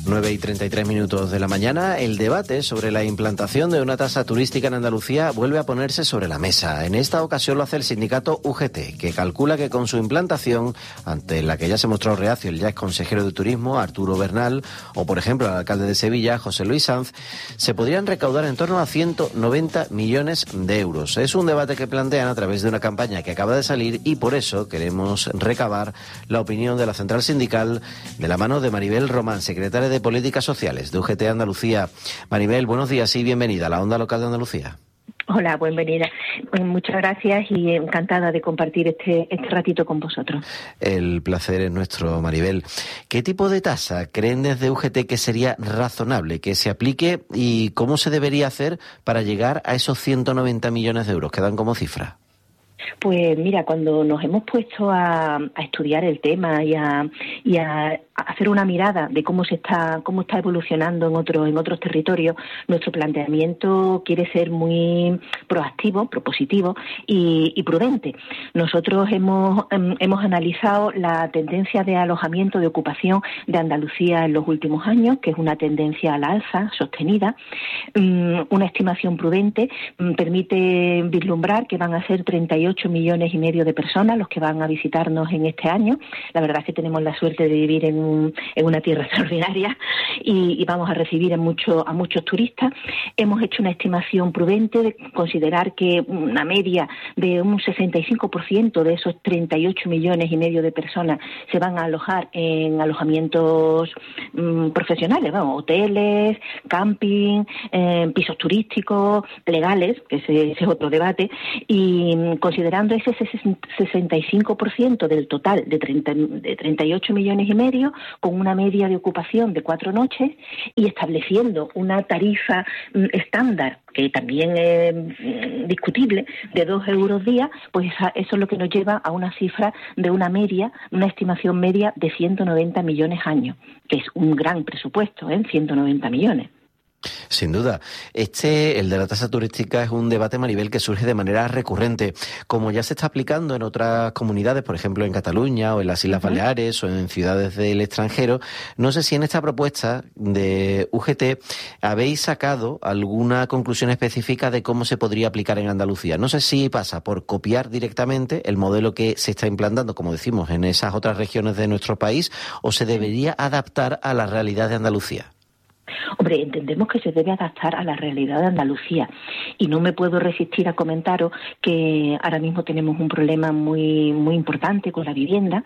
9:33 de la mañana, el debate sobre la implantación de una tasa turística en Andalucía vuelve a ponerse sobre la mesa. En esta ocasión lo hace el sindicato UGT, que calcula que con su implantación, ante la que ya se mostró reacio el ya ex consejero de Turismo, Arturo Bernal, o por ejemplo el alcalde de Sevilla, José Luis Sanz, se podrían recaudar en torno a 190 millones de euros. Es un debate que plantean a través de una campaña que acaba de salir y por eso queremos recabar la opinión de la central sindical de la mano de Maribel Román, secretaria de Políticas Sociales de UGT Andalucía. Maribel, buenos días y bienvenida a la Onda Local de Andalucía. Hola, bienvenida. Muchas gracias y encantada de compartir este ratito con vosotros. El placer es nuestro, Maribel. ¿Qué tipo de tasa creen desde UGT que sería razonable que se aplique y cómo se debería hacer para llegar a esos 190 millones de euros que dan como cifra? Pues mira, cuando nos hemos puesto a estudiar el tema y a hacer una mirada de cómo está evolucionando en otros territorios, nuestro planteamiento quiere ser muy proactivo, propositivo y prudente. Nosotros hemos analizado la tendencia de alojamiento, de ocupación de Andalucía en los últimos años, que es una tendencia a la alza, sostenida. Una estimación prudente permite vislumbrar que van a ser 38,5 millones de personas los que van a visitarnos en este año. La verdad es que tenemos la suerte de vivir en una tierra extraordinaria y vamos a recibir a muchos turistas. Hemos hecho una estimación prudente de considerar que una media de un 65% de esos 38,5 millones de personas se van a alojar en alojamientos profesionales, hoteles, camping, pisos turísticos, legales, que ese es otro debate, y considerando ese 65% del total de 38,5 millones, con una media de ocupación de 4 noches y estableciendo una tarifa estándar, que también es discutible, de 2 euros día, pues eso es lo que nos lleva a una cifra de una estimación media de 190 millones año, que es un gran presupuesto, 190 millones. Sin duda. El de la tasa turística es un debate, Maribel, que surge de manera recurrente. Como ya se está aplicando en otras comunidades, por ejemplo en Cataluña o en las Islas Baleares o en ciudades del extranjero, no sé si en esta propuesta de UGT habéis sacado alguna conclusión específica de cómo se podría aplicar en Andalucía. No sé si pasa por copiar directamente el modelo que se está implantando, como decimos, en esas otras regiones de nuestro país, o se debería adaptar a la realidad de Andalucía. Hombre, entendemos que se debe adaptar a la realidad de Andalucía y no me puedo resistir a comentaros que ahora mismo tenemos un problema muy muy importante con la vivienda,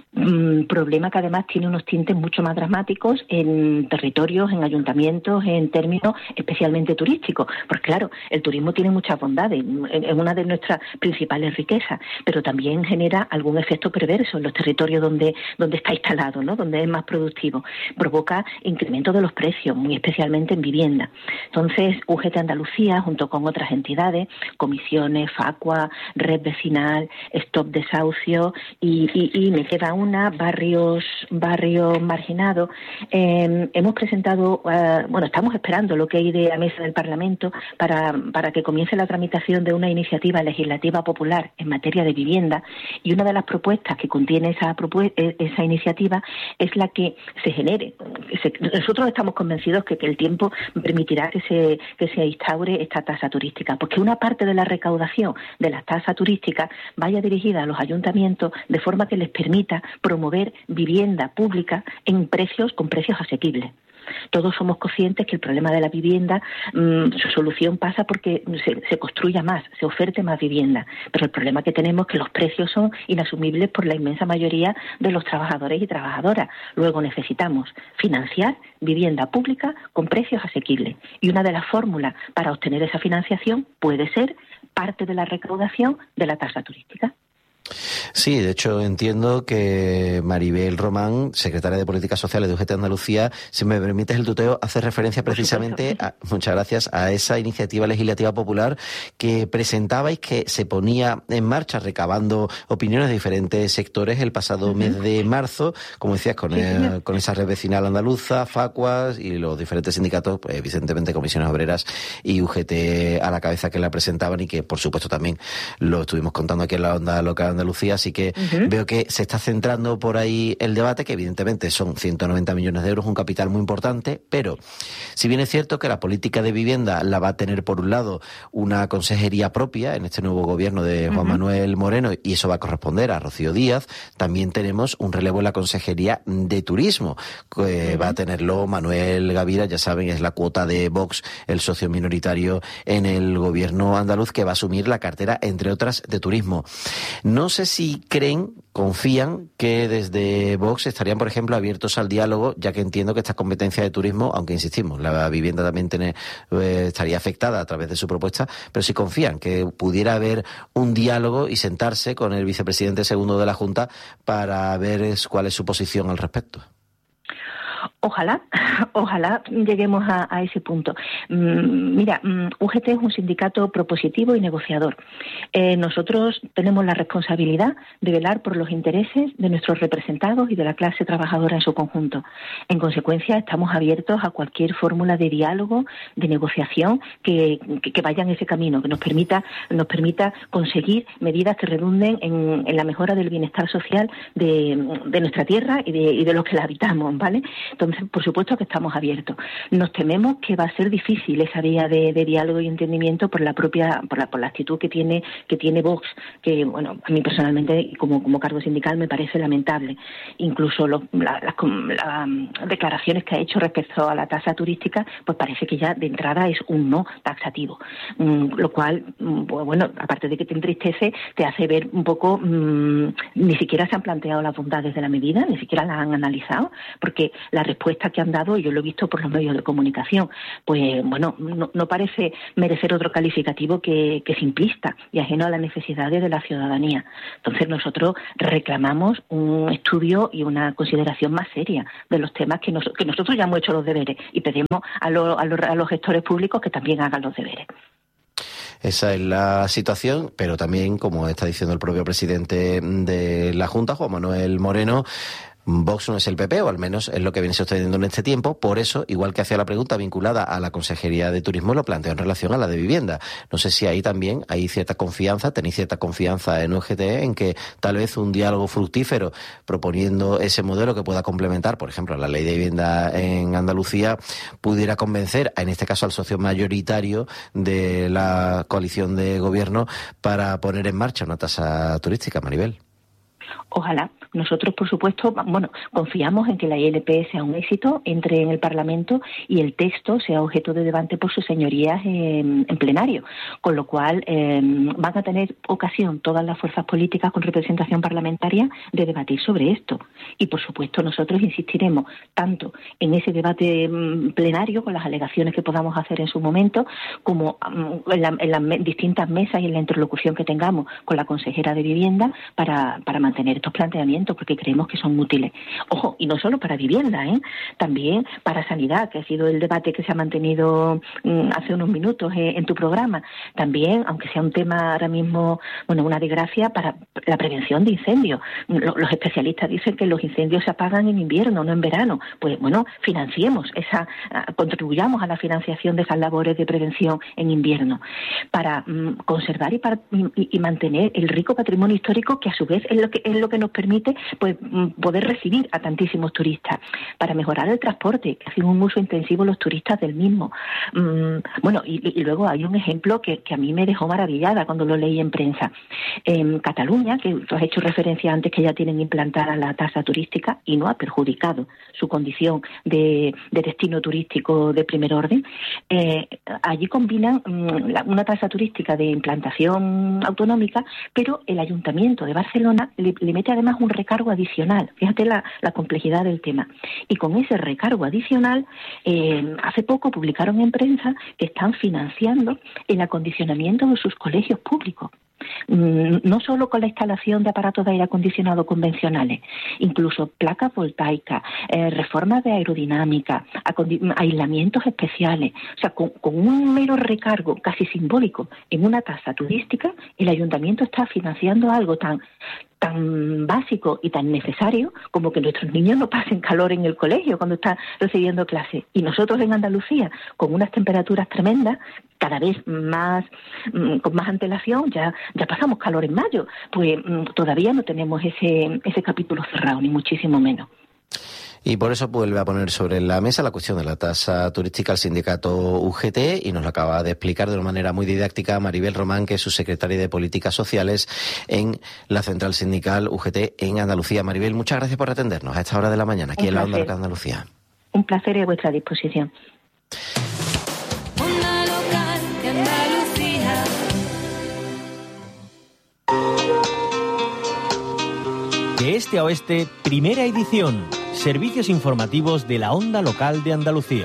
problema que además tiene unos tintes mucho más dramáticos en territorios, en ayuntamientos, en términos especialmente turísticos, porque claro, el turismo tiene muchas bondades, es una de nuestras principales riquezas, pero también genera algún efecto perverso en los territorios donde está instalado, ¿no? Donde es más productivo, provoca incremento de los precios, muy especialmente en vivienda. Entonces, UGT Andalucía, junto con otras entidades, comisiones, Facua, Red Vecinal, Stop Desahucio y me queda una, barrios marginados, hemos presentado, estamos esperando lo que hay de la mesa del Parlamento para que comience la tramitación de una iniciativa legislativa popular en materia de vivienda, y una de las propuestas que contiene esa iniciativa es la que se genere. Nosotros estamos convencidos que el tiempo permitirá que se instaure esta tasa turística, porque una parte de la recaudación de la tasa turística vaya dirigida a los ayuntamientos de forma que les permita promover vivienda pública con precios asequibles. Todos somos conscientes que el problema de la vivienda, su solución pasa porque se construya más, se oferte más vivienda, pero el problema que tenemos es que los precios son inasumibles por la inmensa mayoría de los trabajadores y trabajadoras. Luego necesitamos financiar vivienda pública con precios asequibles, y una de las fórmulas para obtener esa financiación puede ser parte de la recaudación de la tasa turística. Sí, de hecho entiendo que Maribel Román, secretaria de Políticas Sociales de UGT Andalucía, si me permites el tuteo, hace referencia precisamente, muchas gracias, a esa iniciativa legislativa popular que presentabais, que se ponía en marcha recabando opiniones de diferentes sectores el pasado mes de marzo, como decías, con esa red vecinal andaluza, Facuas y los diferentes sindicatos, pues, evidentemente Comisiones Obreras y UGT a la cabeza, que la presentaban y que por supuesto también lo estuvimos contando aquí en la Onda Local Andalucía, así que veo que se está centrando por ahí el debate, que evidentemente son 190 millones de euros, un capital muy importante, pero si bien es cierto que la política de vivienda la va a tener por un lado una consejería propia en este nuevo gobierno de Juan Manuel Moreno, y eso va a corresponder a Rocío Díaz, también tenemos un relevo en la consejería de turismo, que va a tenerlo Manuel Gavira, ya saben, es la cuota de Vox, el socio minoritario en el gobierno andaluz, que va a asumir la cartera, entre otras, de turismo. No sé si confían que desde Vox estarían, por ejemplo, abiertos al diálogo, ya que entiendo que esta competencia de turismo, aunque insistimos, la vivienda también estaría afectada a través de su propuesta, pero si confían que pudiera haber un diálogo y sentarse con el vicepresidente segundo de la Junta para ver cuál es su posición al respecto. Ojalá lleguemos a ese punto. Mira, UGT es un sindicato propositivo y negociador. Nosotros tenemos la responsabilidad de velar por los intereses de nuestros representados y de la clase trabajadora en su conjunto. En consecuencia, estamos abiertos a cualquier fórmula de diálogo, de negociación que vaya en ese camino, que nos permita conseguir medidas que redunden en la mejora del bienestar social de nuestra tierra y de los que la habitamos, ¿vale? Entonces, por supuesto que estamos abiertos. Nos tememos que va a ser difícil esa vía de diálogo y entendimiento por la actitud que tiene Vox, que, bueno, a mí personalmente, como cargo sindical, me parece lamentable. Incluso las declaraciones que ha hecho respecto a la tasa turística, pues parece que ya de entrada es un no taxativo. Lo cual, pues bueno, aparte de que te entristece, te hace ver un poco, ni siquiera se han planteado las bondades de la medida, ni siquiera las han analizado, porque la respuesta que han dado, y yo lo he visto por los medios de comunicación, pues bueno, no parece merecer otro calificativo que simplista y ajeno a las necesidades de la ciudadanía. Entonces nosotros reclamamos un estudio y una consideración más seria de los temas que nosotros ya hemos hecho los deberes, y pedimos a los gestores públicos que también hagan los deberes. Esa es la situación, pero también, como está diciendo el propio presidente de la Junta, Juan Manuel Moreno, Vox no es el PP, o al menos es lo que viene sucediendo en este tiempo. Por eso, igual que hacía la pregunta vinculada a la Consejería de Turismo, lo planteo en relación a la de Vivienda. No sé si ahí también hay cierta confianza, tenéis cierta confianza en UGT, en que tal vez un diálogo fructífero proponiendo ese modelo que pueda complementar, por ejemplo, la ley de vivienda en Andalucía, pudiera convencer, en este caso al socio mayoritario de la coalición de gobierno, para poner en marcha una tasa turística, Maribel. Ojalá. Nosotros, por supuesto, confiamos en que la ILP sea un éxito, entre en el Parlamento y el texto sea objeto de debate por sus señorías en plenario, con lo cual van a tener ocasión todas las fuerzas políticas con representación parlamentaria de debatir sobre esto. Y, por supuesto, nosotros insistiremos tanto en ese debate plenario, con las alegaciones que podamos hacer en su momento, como en las distintas mesas y en la interlocución que tengamos con la consejera de Vivienda para mantener estos planteamientos, porque creemos que son útiles. Ojo, y no solo para vivienda, también para sanidad, que ha sido el debate que se ha mantenido hace unos minutos en tu programa. También, aunque sea un tema ahora mismo, una desgracia, para la prevención de incendios. Los especialistas dicen que los incendios se apagan en invierno, no en verano. Pues financiemos contribuyamos a la financiación de esas labores de prevención en invierno, para conservar y mantener el rico patrimonio histórico, que a su vez es lo que nos permite poder recibir a tantísimos turistas, para mejorar el transporte, que hacen un uso intensivo los turistas del mismo. Y luego hay un ejemplo que a mí me dejó maravillada cuando lo leí en prensa. En Cataluña, que tú has hecho referencia antes, que ya tienen implantada la tasa turística y no ha perjudicado su condición de destino turístico de primer orden, allí combinan una tasa turística de implantación autonómica, pero el Ayuntamiento de Barcelona le mete además un recargo adicional. Fíjate la complejidad del tema. Y con ese recargo adicional, hace poco publicaron en prensa que están financiando el acondicionamiento de sus colegios públicos. No solo con la instalación de aparatos de aire acondicionado convencionales, incluso placas voltaicas, reformas de aerodinámica, aislamientos especiales. O sea, con un mero recargo casi simbólico en una tasa turística, el ayuntamiento está financiando algo tan tan básico y tan necesario como que nuestros niños no pasen calor en el colegio cuando están recibiendo clases. Y nosotros en Andalucía, con unas temperaturas tremendas, cada vez más con más antelación, ya pasamos calor en mayo, pues todavía no tenemos ese capítulo cerrado, ni muchísimo menos. Y por eso vuelve a poner sobre la mesa la cuestión de la tasa turística al sindicato UGT, y nos lo acaba de explicar de una manera muy didáctica Maribel Román, que es su secretaria de Políticas Sociales en la central sindical UGT en Andalucía. Maribel, muchas gracias por atendernos a esta hora de la mañana aquí en la Onda Local de Andalucía. Un placer y a vuestra disposición. Onda Local de Andalucía. De este a oeste, primera edición. Servicios informativos de la Onda Local de Andalucía.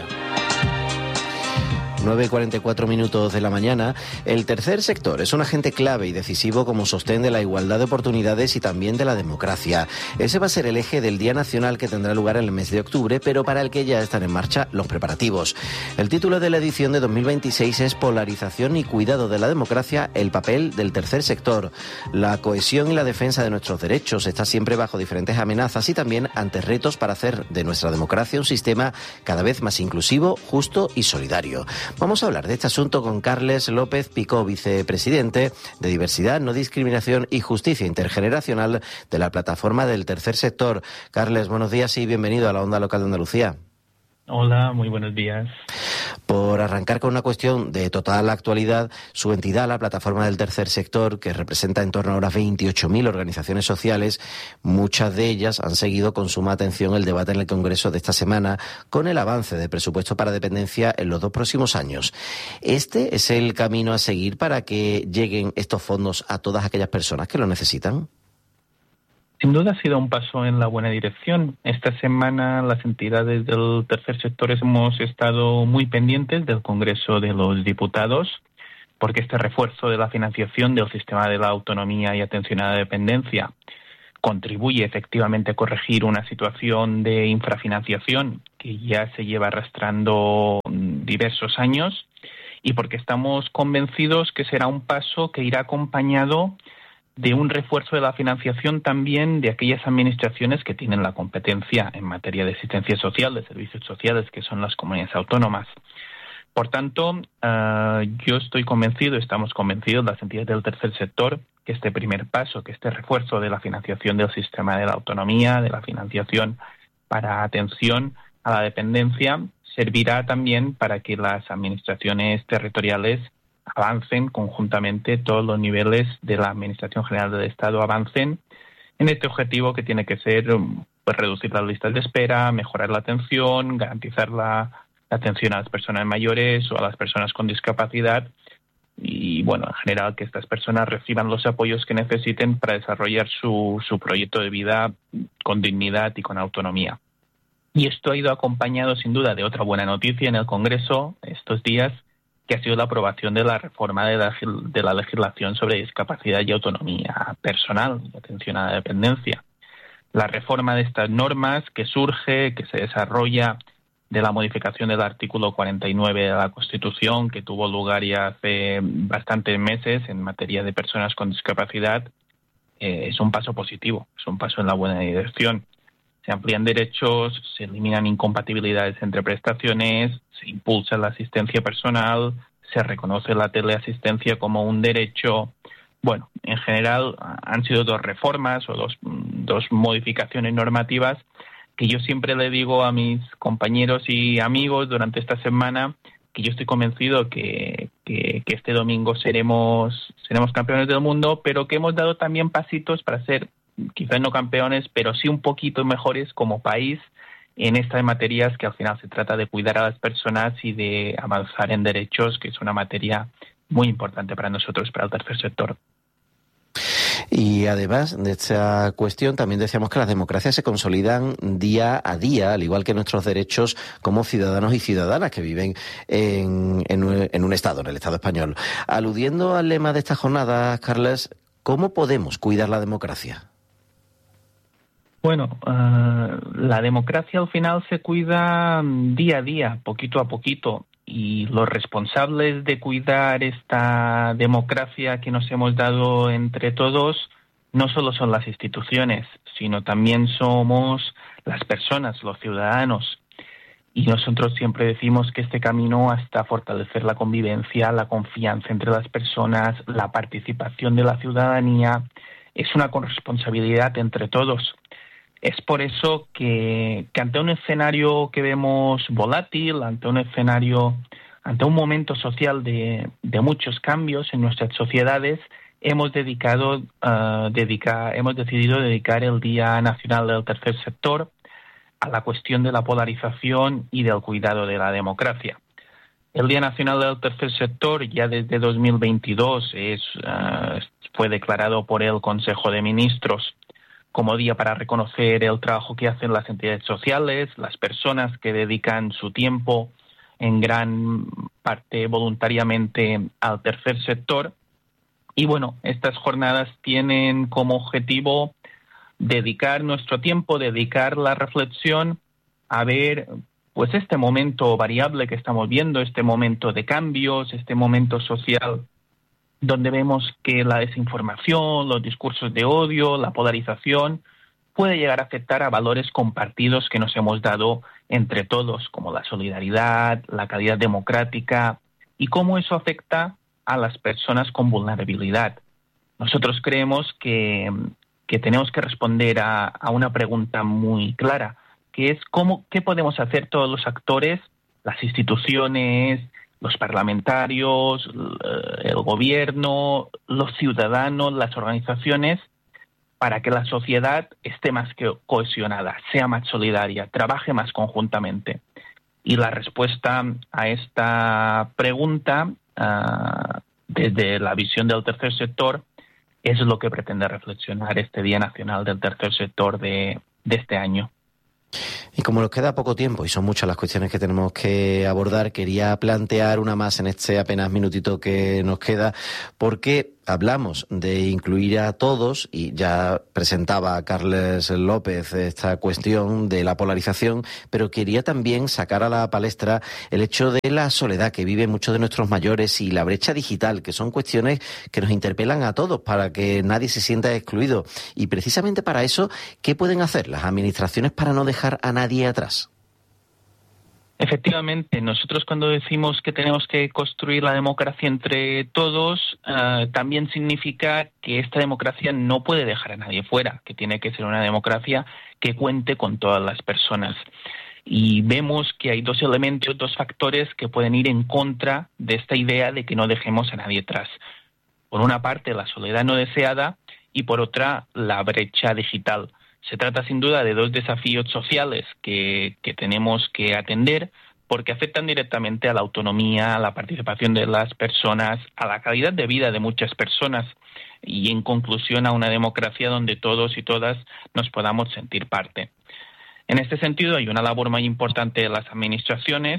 9:44 de la mañana. El tercer sector es un agente clave y decisivo como sostén de la igualdad de oportunidades y también de la democracia. Ese va a ser el eje del Día Nacional que tendrá lugar en el mes de octubre, pero para el que ya están en marcha los preparativos. El título de la edición de 2026 es Polarización y cuidado de la democracia, el papel del tercer sector. La cohesión y la defensa de nuestros derechos está siempre bajo diferentes amenazas y también ante retos para hacer de nuestra democracia un sistema cada vez más inclusivo, justo y solidario. Vamos a hablar de este asunto con Carles López Picó, vicepresidente de Diversidad, No Discriminación y Justicia Intergeneracional de la Plataforma del Tercer Sector. Carles, buenos días y bienvenido a la Onda Local de Andalucía. Hola, muy buenos días. Por arrancar con una cuestión de total actualidad, su entidad, la Plataforma del Tercer Sector, que representa en torno a unas 28.000 organizaciones sociales, muchas de ellas han seguido con suma atención el debate en el Congreso de esta semana con el avance de presupuesto para dependencia en los 2 próximos años. ¿Este es el camino a seguir para que lleguen estos fondos a todas aquellas personas que lo necesitan? Sin duda ha sido un paso en la buena dirección. Esta semana las entidades del tercer sector hemos estado muy pendientes del Congreso de los Diputados, porque este refuerzo de la financiación del sistema de la autonomía y atención a la dependencia contribuye efectivamente a corregir una situación de infrafinanciación que ya se lleva arrastrando diversos años, y porque estamos convencidos que será un paso que irá acompañado de un refuerzo de la financiación también de aquellas administraciones que tienen la competencia en materia de asistencia social, de servicios sociales, que son las comunidades autónomas. Por tanto, yo estoy convencido, estamos convencidos, las entidades del tercer sector, que este primer paso, que este refuerzo de la financiación del sistema de la autonomía, de la financiación para atención a la dependencia, servirá también para que las administraciones territoriales avancen conjuntamente, todos los niveles de la Administración General del Estado avancen en este objetivo que tiene que ser pues reducir las listas de espera, mejorar la atención, garantizar la atención a las personas mayores o a las personas con discapacidad y, bueno, en general que estas personas reciban los apoyos que necesiten para desarrollar su proyecto de vida con dignidad y con autonomía. Y esto ha ido acompañado, sin duda, de otra buena noticia en el Congreso estos días, que ha sido la aprobación de la reforma de la legislación sobre discapacidad y autonomía personal y atención a la dependencia. La reforma de estas normas que surge, que se desarrolla de la modificación del artículo 49 de la Constitución, que tuvo lugar ya hace bastantes meses en materia de personas con discapacidad, es un paso positivo, es un paso en la buena dirección. Se amplían derechos, se eliminan incompatibilidades entre prestaciones, se impulsa la asistencia personal, se reconoce la teleasistencia como un derecho. Bueno, en general han sido 2 reformas o dos modificaciones normativas que yo siempre le digo a mis compañeros y amigos durante esta semana que yo estoy convencido que este domingo seremos campeones del mundo, pero que hemos dado también pasitos para ser quizás no campeones, pero sí un poquito mejores como país en estas materias que al final se trata de cuidar a las personas y de avanzar en derechos, que es una materia muy importante para nosotros, para el tercer sector. Y además de esta cuestión, también decíamos que las democracias se consolidan día a día, al igual que nuestros derechos como ciudadanos y ciudadanas que viven en un Estado, en el Estado español. Aludiendo al lema de esta jornada, Carles, ¿cómo podemos cuidar la democracia? Bueno, la democracia al final se cuida día a día, poquito a poquito, y los responsables de cuidar esta democracia que nos hemos dado entre todos no solo son las instituciones, sino también somos las personas, los ciudadanos. Y nosotros siempre decimos que este camino hasta fortalecer la convivencia, la confianza entre las personas, la participación de la ciudadanía, es una corresponsabilidad entre todos. Es por eso que ante un escenario que vemos volátil, ante un momento social de muchos cambios en nuestras sociedades, hemos decidido dedicar el Día Nacional del Tercer Sector a la cuestión de la polarización y del cuidado de la democracia. El Día Nacional del Tercer Sector ya desde 2022 fue declarado por el Consejo de Ministros como día para reconocer el trabajo que hacen las entidades sociales, las personas que dedican su tiempo en gran parte voluntariamente al tercer sector. Y bueno, estas jornadas tienen como objetivo dedicar nuestro tiempo, dedicar la reflexión a ver pues este momento variable que estamos viendo, este momento de cambios, este momento social donde vemos que la desinformación, los discursos de odio, la polarización puede llegar a afectar a valores compartidos que nos hemos dado entre todos, como la solidaridad, la calidad democrática, y cómo eso afecta a las personas con vulnerabilidad. Nosotros creemos que tenemos que responder a una pregunta muy clara, que es qué podemos hacer todos los actores, las instituciones, los parlamentarios, el gobierno, los ciudadanos, las organizaciones, para que la sociedad esté más cohesionada, sea más solidaria, trabaje más conjuntamente. Y la respuesta a esta pregunta, desde la visión del tercer sector, es lo que pretende reflexionar este Día Nacional del Tercer Sector de este año. Y como nos queda poco tiempo y son muchas las cuestiones que tenemos que abordar, quería plantear una más en este apenas minutito que nos queda, porque hablamos de incluir a todos y ya presentaba a Carles López esta cuestión de la polarización, pero quería también sacar a la palestra el hecho de la soledad que viven muchos de nuestros mayores y la brecha digital, que son cuestiones que nos interpelan a todos para que nadie se sienta excluido. Y precisamente para eso, ¿qué pueden hacer las administraciones para no dejar a nadie atrás? Efectivamente, nosotros cuando decimos que tenemos que construir la democracia entre todos, también significa que esta democracia no puede dejar a nadie fuera, que tiene que ser una democracia que cuente con todas las personas. Y vemos que hay dos elementos, dos factores que pueden ir en contra de esta idea de que no dejemos a nadie atrás. Por una parte, la soledad no deseada y por otra, la brecha digital. Se trata sin duda de dos desafíos sociales que tenemos que atender porque afectan directamente a la autonomía, a la participación de las personas, a la calidad de vida de muchas personas y, en conclusión, a una democracia donde todos y todas nos podamos sentir parte. En este sentido, hay una labor muy importante de las administraciones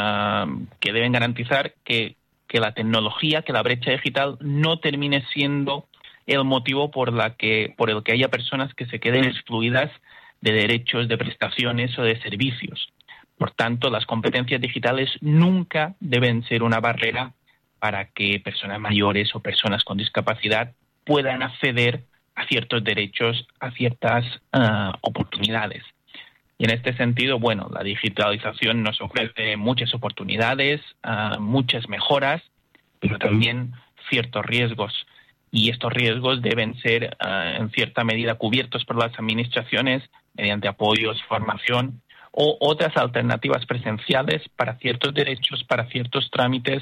que deben garantizar que la tecnología, que la brecha digital no termine siendo el motivo por el que haya personas que se queden excluidas de derechos, de prestaciones o de servicios. Por tanto, las competencias digitales nunca deben ser una barrera para que personas mayores o personas con discapacidad puedan acceder a ciertos derechos, a ciertas oportunidades. Y en este sentido, bueno, la digitalización nos ofrece muchas oportunidades, muchas mejoras, pero también ciertos riesgos. Y estos riesgos deben ser, en cierta medida, cubiertos por las administraciones mediante apoyos, formación o otras alternativas presenciales para ciertos derechos, para ciertos trámites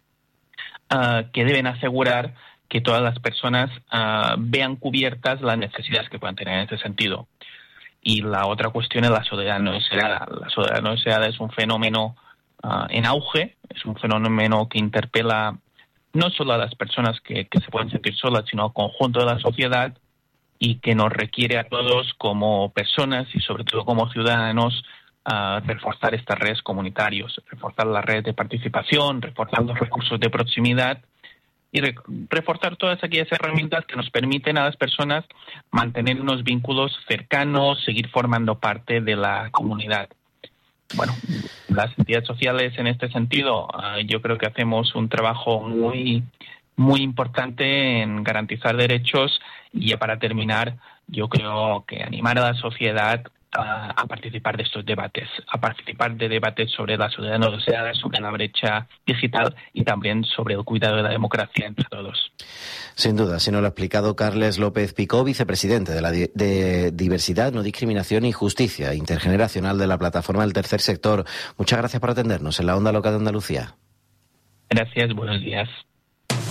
que deben asegurar que todas las personas vean cubiertas las necesidades que puedan tener en ese sentido. Y la otra cuestión es la soledad no deseada. La soledad no deseada es un fenómeno en auge, es un fenómeno que interpela no solo a las personas que se pueden sentir solas, sino al conjunto de la sociedad y que nos requiere a todos como personas y sobre todo como ciudadanos reforzar estas redes comunitarias, reforzar la red de participación, reforzar los recursos de proximidad y reforzar todas aquellas herramientas que nos permiten a las personas mantener unos vínculos cercanos, seguir formando parte de la comunidad. Bueno, las entidades sociales en este sentido yo creo que hacemos un trabajo muy, muy importante en garantizar derechos Y ya para terminar, yo creo que animar a la sociedad a participar de estos debates, a participar de debates sobre la soledad no deseada, sobre la brecha digital y también sobre el cuidado de la democracia entre todos. Sin duda, así nos lo ha explicado Carles López Picó, vicepresidente de Diversidad, No Discriminación y Justicia Intergeneracional de la Plataforma del Tercer Sector. Muchas gracias por atendernos en la Onda Local de Andalucía. Gracias, buenos días.